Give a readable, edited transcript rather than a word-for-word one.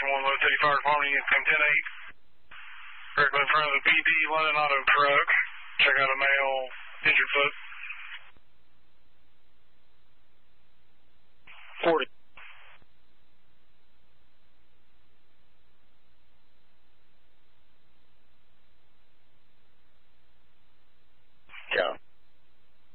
Station 1, Low City Fire Department, Unit 10-8. Directly in front of the BD London Auto Truck. Check out a male injured foot.